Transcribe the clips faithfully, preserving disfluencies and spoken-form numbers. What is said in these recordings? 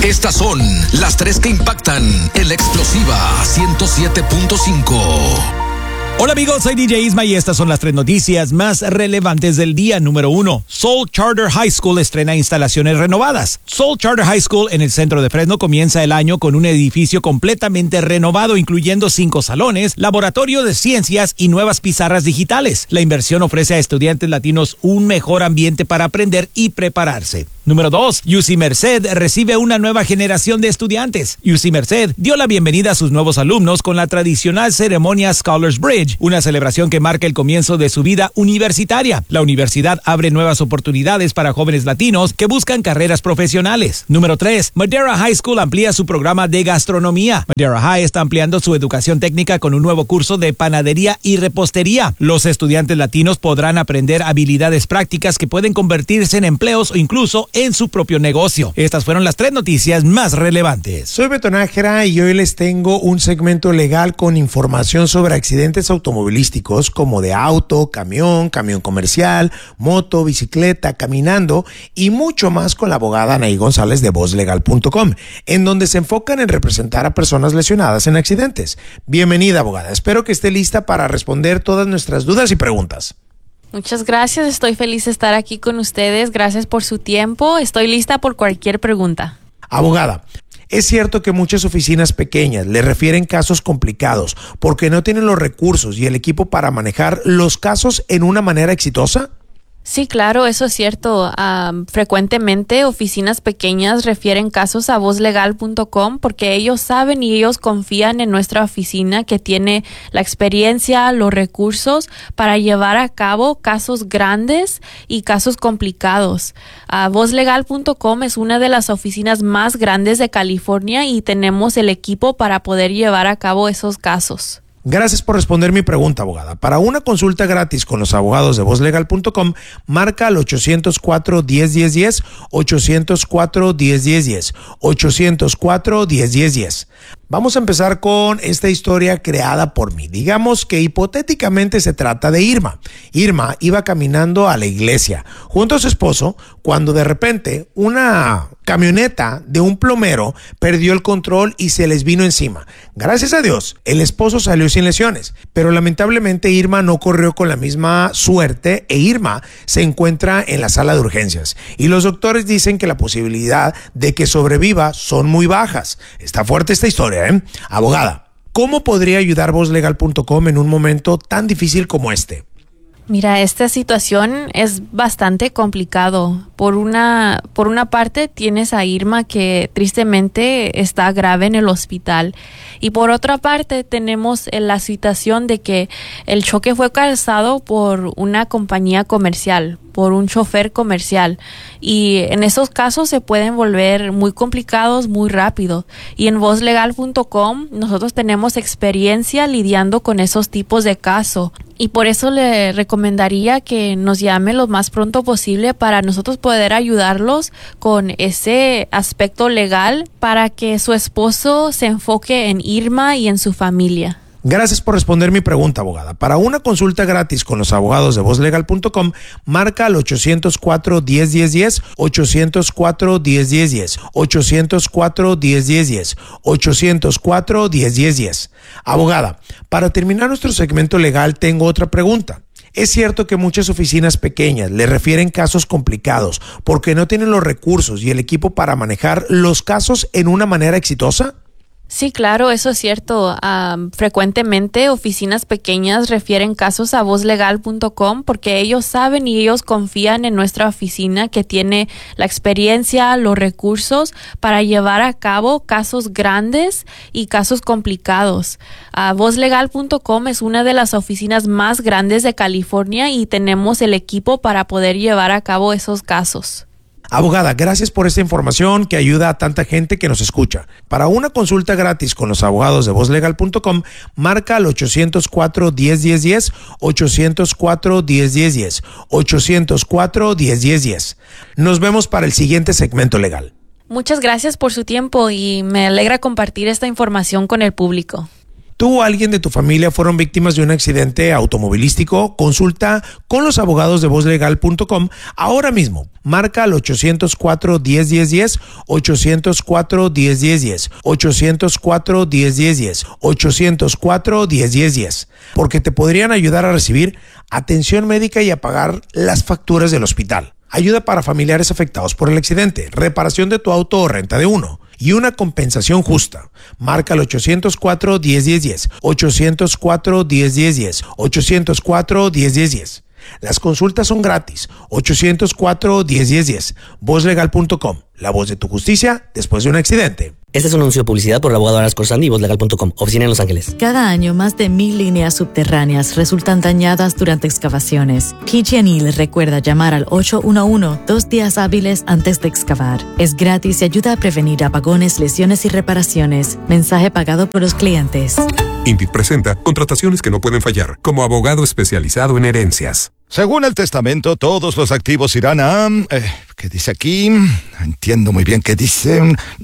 Estas son las tres que impactan en la explosiva ciento siete punto cinco. Hola amigos, soy D J Isma y estas son las tres noticias más relevantes del día. Número uno, Soul Charter High School estrena instalaciones renovadas. Soul Charter High School en el centro de Fresno comienza el año con un edificio completamente renovado, incluyendo cinco salones, laboratorio de ciencias y nuevas pizarras digitales. La inversión ofrece a estudiantes latinos un mejor ambiente para aprender y prepararse. Número dos, U C Merced recibe una nueva generación de estudiantes. U C Merced dio la bienvenida a sus nuevos alumnos con la tradicional ceremonia Scholars Bridge, una celebración que marca el comienzo de su vida universitaria. La universidad abre nuevas oportunidades para jóvenes latinos que buscan carreras profesionales. Número tres, Madera High School amplía su programa de gastronomía. Madera High está ampliando su educación técnica con un nuevo curso de panadería y repostería. Los estudiantes latinos podrán aprender habilidades prácticas que pueden convertirse en empleos o incluso en su propio negocio. Estas fueron las tres noticias más relevantes. Soy Beto Nájera y hoy les tengo un segmento legal con información sobre accidentes automovilísticos como de auto, camión, camión comercial, moto, bicicleta, caminando y mucho más con la abogada Anaí González de voz legal punto com, en donde se enfocan en representar a personas lesionadas en accidentes. Bienvenida, abogada. Espero que esté lista para responder todas nuestras dudas y preguntas. Muchas gracias, estoy feliz de estar aquí con ustedes, gracias por su tiempo, estoy lista por cualquier pregunta. Abogada, es cierto que muchas oficinas pequeñas le refieren casos complicados porque no tienen los recursos y el equipo para manejar los casos en una manera exitosa. Sí, claro, eso es cierto. Um, frecuentemente oficinas pequeñas refieren casos a voz legal punto com porque ellos saben y ellos confían en nuestra oficina que tiene la experiencia, los recursos para llevar a cabo casos grandes y casos complicados. Uh, voz legal punto com es una de las oficinas más grandes de California y tenemos el equipo para poder llevar a cabo esos casos. Gracias por responder mi pregunta, abogada. Para una consulta gratis con los abogados de voz legal punto com, marca al ocho cero cuatro, uno cero uno cero, ocho cero cuatro, uno cero uno cero, ocho cero cuatro, uno cero uno cero. Vamos a empezar con esta historia creada por mí. Digamos que hipotéticamente se trata de Irma. Irma iba caminando a la iglesia junto a su esposo cuando de repente una camioneta de un plomero perdió el control y se les vino encima. Gracias a Dios, el esposo salió sin lesiones, pero lamentablemente Irma no corrió con la misma suerte e Irma se encuentra en la sala de urgencias y los doctores dicen que la posibilidad de que sobreviva son muy bajas. Está fuerte esta historia. ¿Eh? Abogada, ¿cómo podría ayudar voz legal punto com en un momento tan difícil como este? Mira, esta situación es bastante complicado. Por una, por una parte tienes a Irma que tristemente está grave en el hospital y por otra parte tenemos la situación de que el choque fue causado por una compañía comercial, por un chofer comercial y en esos casos se pueden volver muy complicados muy rápido y en voz legal punto com nosotros tenemos experiencia lidiando con esos tipos de casos y por eso le recomendaría que nos llame lo más pronto posible para nosotros poder ayudarlos con ese aspecto legal para que su esposo se enfoque en Irma y en su familia. Gracias por responder mi pregunta, abogada. Para una consulta gratis con los abogados de voz legal punto com, marca al ocho cero cuatro, uno cero uno cero, ocho cero cuatro, uno cero uno cero, ocho cero cuatro, uno cero uno cero, ocho cero cuatro, uno cero uno cero. Abogada, para terminar nuestro segmento legal tengo otra pregunta. Es cierto que muchas oficinas pequeñas le refieren casos complicados porque no tienen los recursos y el equipo para manejar los casos en una manera exitosa. Sí, claro, eso es cierto. Um, frecuentemente oficinas pequeñas refieren casos a voz legal punto com porque ellos saben y ellos confían en nuestra oficina que tiene la experiencia, los recursos para llevar a cabo casos grandes y casos complicados. Uh, voz legal punto com es una de las oficinas más grandes de California y tenemos el equipo para poder llevar a cabo esos casos. Abogada, gracias por esta información que ayuda a tanta gente que nos escucha. Para una consulta gratis con los abogados de voz legal punto com, marca al ocho cero cuatro, uno cero uno cero, ocho cero cuatro, uno cero uno cero, ocho cero cuatro, uno cero uno cero. Nos vemos para el siguiente segmento legal. Muchas gracias por su tiempo y me alegra compartir esta información con el público. ¿Tú o alguien de tu familia fueron víctimas de un accidente automovilístico? Consulta con los abogados de voz legal punto com ahora mismo. Marca al ochocientos cuatro, diez, diez, diez, ochocientos cuatro, diez, diez, diez, ochocientos cuatro, diez, diez, diez, ochocientos cuatro, diez, diez, diez, porque te podrían ayudar a recibir atención médica y a pagar las facturas del hospital. Ayuda para familiares afectados por el accidente, reparación de tu auto o renta de uno y una compensación justa. Marca al ochocientos cuatro, diez, diez, diez, ochocientos cuatro, diez, diez, diez, ochocientos cuatro, diez, diez, diez. Las consultas son gratis. ochocientos cuatro, diez, diez, diez. voz legal punto com. La voz de tu justicia después de un accidente. Este es un anuncio de publicidad por el abogado Aras Corsandi y voz legal punto com. Oficina en Los Ángeles. Cada año, más de mil líneas subterráneas resultan dañadas durante excavaciones. P G and E les recuerda llamar al ocho uno uno dos días hábiles antes de excavar. Es gratis y ayuda a prevenir apagones, lesiones y reparaciones. Mensaje pagado por los clientes. Indeed presenta contrataciones que no pueden fallar, como abogado especializado en herencias. Según el testamento, todos los activos irán a... Eh, ¿Qué dice aquí? Entiendo muy bien qué dice.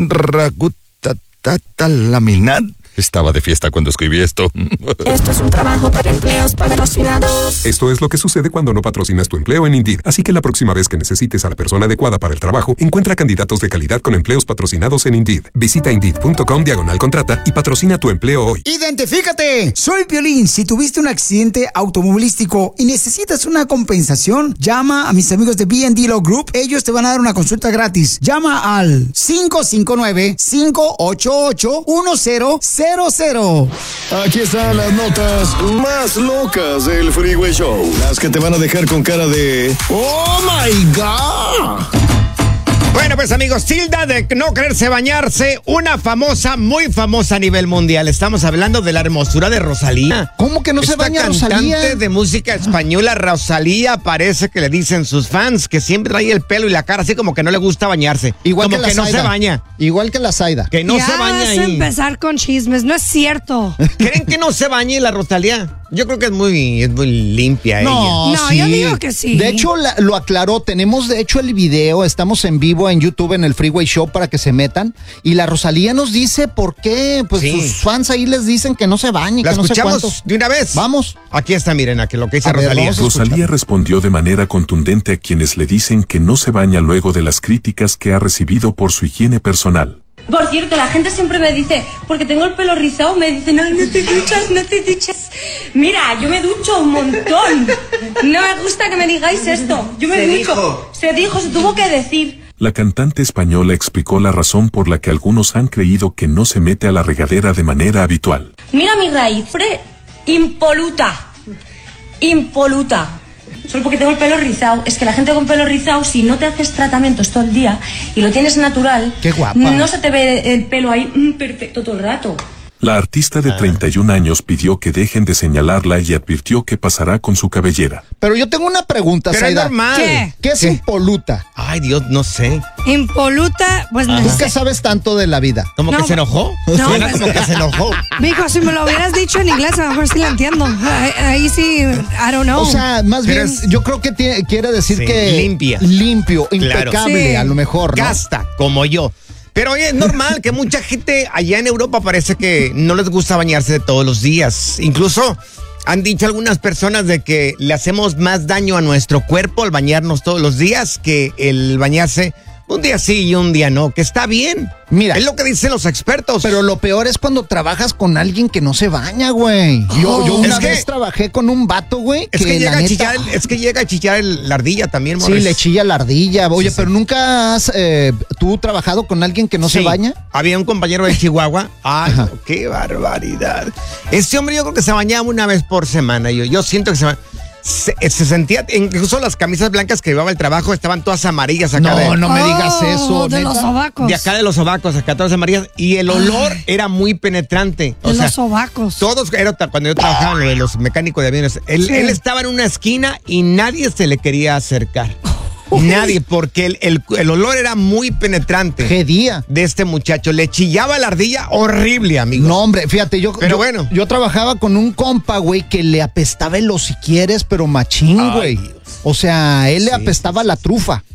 Ragutatatalaminat. Estaba de fiesta cuando escribí esto. Esto es un trabajo para empleos patrocinados. Esto es lo que sucede cuando no patrocinas tu empleo en Indeed. Así que la próxima vez que necesites a la persona adecuada para el trabajo, encuentra candidatos de calidad con empleos patrocinados en Indeed. Visita Indeed.com diagonal contrata y patrocina tu empleo hoy. ¡Identifícate! Soy Piolín. Si tuviste un accidente automovilístico y necesitas una compensación, llama a mis amigos de B and D Law Group. Ellos te van a dar una consulta gratis. Llama al cinco cinco nueve, cinco ocho ocho, uno cero cero cero. Aquí están las notas más locas del Freeway Show. Las que te van a dejar con cara de ¡Oh my God! Bueno, pues amigos, tilda de no quererse bañarse, una famosa, muy famosa a nivel mundial. Estamos hablando de la hermosura de Rosalía. ¿Cómo que no Esta se baña cantante Rosalía? de música española, Rosalía, parece que le dicen sus fans que siempre trae el pelo y la cara así como que no le gusta bañarse. Igual como que, la que no Zaida. se baña. Igual que la Zaida. Que no ya se baña vas ahí. a empezar con chismes, no es cierto. ¿Creen que no se bañe la Rosalía? Yo creo que es muy, es muy limpia No, ella. No, sí. yo digo que sí. De hecho, la- lo aclaró. Tenemos, de hecho, el video. Estamos en vivo en YouTube en el Freeway Show para que se metan. Y la Rosalía nos dice por qué. Pues Sí. sus fans ahí les dicen que no se bañe, ¿La que no sé escuchamos cuánto. de una vez? Vamos. Aquí está, miren, aquí lo que dice A ver, Rosalía. vamos a Rosalía escuchar. respondió de manera contundente a quienes le dicen que no se baña luego de las críticas que ha recibido por su higiene personal. Por cierto, la gente siempre me dice, porque tengo el pelo rizado, me dicen, no, no te duchas, no te duchas. Mira, yo me ducho un montón. No me gusta que me digáis esto. Yo me Se ducho. dijo. Se dijo, se tuvo que decir. La cantante española explicó la razón por la que algunos han creído que no se mete a la regadera de manera habitual. Mira mi raíz, fre, impoluta. Impoluta. Solo porque tengo el pelo rizado. Es que la gente con pelo rizado, si no te haces tratamientos todo el día y lo tienes natural, Qué guapa. no se te ve el pelo ahí mm, perfecto todo el rato. La artista de treinta y un años pidió que dejen de señalarla y advirtió que pasará con su cabellera. Pero yo tengo una pregunta, Pero es Zaida. normal. ¿Qué? ¿Qué es ¿Qué? impoluta? Ay, Dios, no sé. Impoluta, pues no ¿Tú sé. qué sabes tanto de la vida? ¿Cómo No, que se enojó? no, Suena pues- como que se enojó. Mijo, si me lo hubieras dicho en inglés, a lo mejor sí lo entiendo. Ahí, ahí sí, I don't know. O sea, más Pero bien, es- yo creo que tiene- quiere decir Sí, que... limpia. Limpio, Claro. impecable, Sí. a lo mejor, ¿no? Casta, como yo. Pero oye, es normal que mucha gente allá en Europa parece que no les gusta bañarse de todos los días. Incluso han dicho algunas personas de que le hacemos más daño a nuestro cuerpo al bañarnos todos los días que el bañarse un día sí y un día no, que está bien. Mira. Es lo que dicen los expertos. Pero lo peor es cuando trabajas con alguien que no se baña, güey. Yo, yo Oh. una Es que- vez trabajé con un vato, güey, es que, que llega la a neta... chillar, el- es que llega a chillar el- la ardilla también, Sí, Morris. le chilla la ardilla. Oye, Sí, sí. pero nunca has eh, tú trabajado con alguien que no se Sí. baña. Había un compañero de Chihuahua. Ay, Ajá. no, qué barbaridad. Este hombre yo creo que se bañaba una vez por semana. Yo, yo siento que se, ba- se, se sentía, incluso las camisas blancas que llevaba al trabajo estaban todas amarillas acá. No, de, no me Oh, digas eso, de ¿neta? los sobacos. de acá de los sobacos, acá todas amarillas. Y el olor era muy penetrante. O de sea, los sobacos. todos, era ta- cuando yo trabajaba en lo de los mecánicos de aviones, él, Sí. él estaba en una esquina y nadie se le quería acercar. Nadie, porque el, el, el olor era muy penetrante. ¿Qué día? De este muchacho. Le chillaba la ardilla horrible, amigo. No, hombre, fíjate, yo, Pero yo, bueno. yo trabajaba con un compa, güey, que le apestaba el si quieres, pero machín, Ay, güey. Dios. O sea, él le Sí, apestaba sí, la sí. trufa.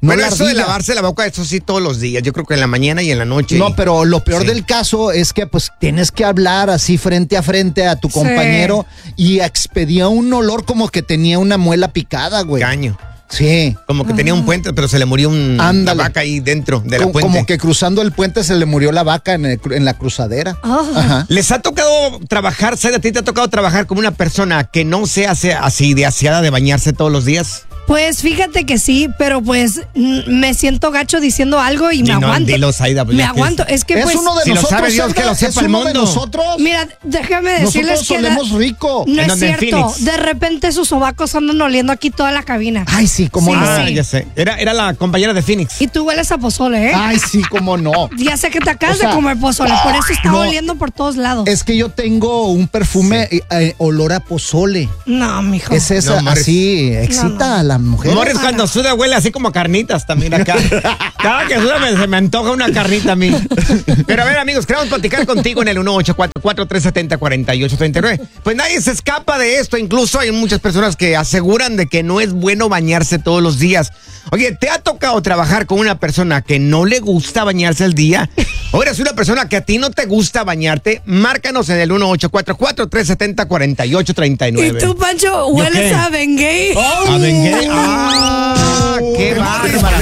No bueno, la eso de ardilla. lavarse la boca, eso sí todos los días. Yo creo que en la mañana y en la noche. No, pero lo peor Sí. del caso es que pues tienes que hablar así frente a frente a tu Sí. compañero y expedía un olor como que tenía una muela picada, güey. Caño. Sí. Como que tenía un puente, pero se le murió un, una Ándale. vaca ahí dentro de la Como, puente. como que cruzando el puente se le murió la vaca en, el cru- en la cruzadera. Oh. Ajá. ¿Les ha tocado trabajar, Saida, a ti te ha tocado trabajar con una persona que no se hace así de aseada de bañarse todos los días? Pues fíjate que sí, pero pues mm, me siento gacho diciendo algo y, Y me no, aguanto. dilo, Saida, pues, me ya que aguanto. Es que Es pues. uno de si lo nosotros. sabe Dios, Saida, que lo sepa es el uno de mundo. nosotros. Mira, déjame decirles Nosotros que. de- olemos rico. No ¿En es dónde, en cierto. Phoenix? De repente sus sobacos andan oliendo aquí toda la cabina. Ay, sí, cómo Sí, no. Ah, sí. ya sé. Era, era la compañera de Phoenix. Y tú hueles a pozole, ¿eh? Ay, sí, cómo no. Ya sé que te acabas O sea, de comer pozole, por eso está no. oliendo por todos lados. Es que yo tengo un perfume eh, eh, olor a pozole. No, mijo. Es esa, No, Morris. así, excita No, no. a la mujer. Morris cuando suda huele así como a carnitas también acá. Cada que suda me, se me antoja una carnita a mí. Pero a ver, amigos, queremos platicar contigo en el uno ocho cuatro cuatro, tres siete cero, cuatro ocho tres nueve. Pues nadie se escapa de esto. Incluso hay muchas personas que aseguran de que no es bueno bañarse todos los días. Oye, ¿te ha tocado trabajar con una persona que no le gusta bañarse al día? O eres una persona que a ti no te gusta bañarte, márcanos en el uno ocho cuatro cuatro, tres siete cero, cuatro ocho tres nueve. ¿Y tú, Pancho, hueles qué? a Bengay? ¿A Bengay? ¡Ah! ¡Qué bárbara!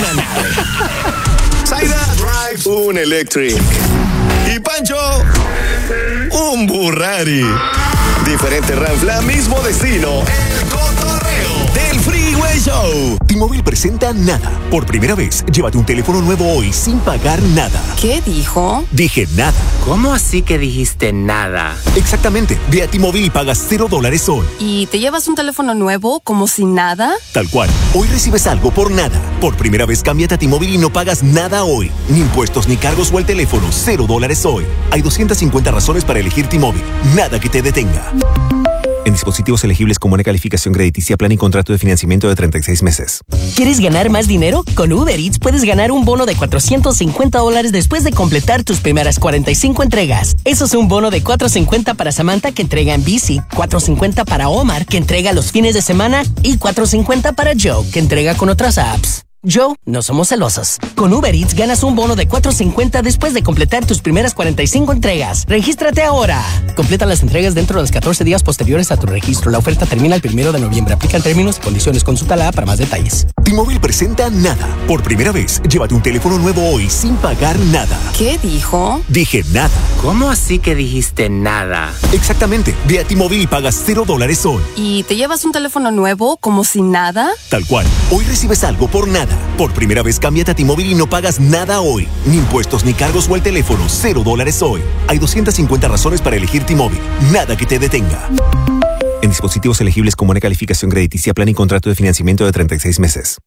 Saida drives un electric. Y Pancho, un Burrari. Diferente ranfla, mismo destino. El cotorreo del Freeway Show. T-Mobile presenta Nada. Por primera vez, llévate un teléfono nuevo hoy sin pagar nada. ¿Qué dijo? Dije nada. ¿Cómo así que dijiste nada? Exactamente. Ve a T-Mobile y pagas cero dólares hoy. ¿Y te llevas un teléfono nuevo como si nada? Tal cual. Hoy recibes algo por nada. Por primera vez, cámbiate a T-Mobile y no pagas nada hoy. Ni impuestos, ni cargos o el teléfono. Cero dólares hoy. Hay doscientas cincuenta razones para elegir T-Mobile. Nada que te detenga. En dispositivos elegibles con buena calificación crediticia, plan y contrato de financiamiento de treinta y seis meses. ¿Quieres ganar más dinero? Con Uber Eats puedes ganar un bono de cuatrocientos cincuenta dólares después de completar tus primeras cuarenta y cinco entregas. Eso es un bono de cuatrocientos cincuenta para Samantha, que entrega en bici, cuatrocientos cincuenta para Omar, que entrega los fines de semana, y cuatrocientos cincuenta para Joe, que entrega con otras apps. Joe, no somos celosos. Con Uber Eats ganas un bono de cuatrocientos cincuenta después de completar tus primeras cuarenta y cinco entregas. ¡Regístrate ahora! Completa las entregas dentro de los catorce días posteriores a tu registro. La oferta termina el primero de noviembre. Aplican términos y condiciones. Consúltala para más detalles. T-Mobile presenta Nada. Por primera vez, llévate un teléfono nuevo hoy sin pagar nada. ¿Qué dijo? Dije nada. ¿Cómo así que dijiste nada? Exactamente. Ve a T-Mobile y pagas cero dólares hoy. ¿Y te llevas un teléfono nuevo como si nada? Tal cual. Hoy recibes algo por nada. Por primera vez, cámbiate a T-Mobile y no pagas nada hoy. Ni impuestos, ni cargos o el teléfono. Cero dólares hoy. Hay doscientas cincuenta razones para elegir T-Mobile. Nada que te detenga. En dispositivos elegibles con buena calificación crediticia, plan y contrato de financiamiento de treinta y seis meses.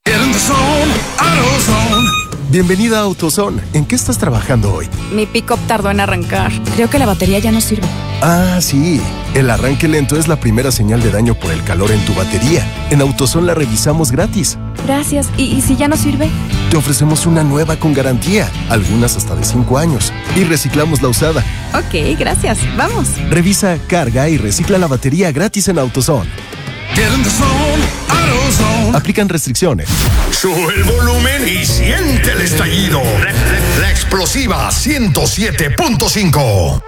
Bienvenida a AutoZone. ¿En qué estás trabajando hoy? Mi pick-up tardó en arrancar. Creo que la batería ya no sirve. Ah, sí. El arranque lento es la primera señal de daño por el calor en tu batería. En AutoZone la revisamos gratis. Gracias. ¿Y, y si ya no sirve? Te ofrecemos una nueva con garantía, algunas hasta de cinco años. Y reciclamos la usada. Ok, gracias. Vamos. Revisa, carga y recicla la batería gratis en AutoZone. Aplican restricciones. Sube el volumen y siente el estallido. La, la- la explosiva ciento siete punto cinco.